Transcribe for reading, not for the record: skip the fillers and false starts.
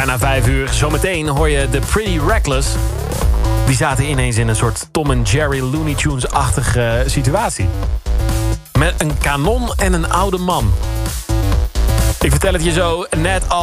Bijna 5 uur. Zometeen hoor je The Pretty Reckless. Die zaten ineens in een soort Tom en Jerry Looney Tunes-achtige situatie. Met een kanon en een oude man. Ik vertel het je zo net als...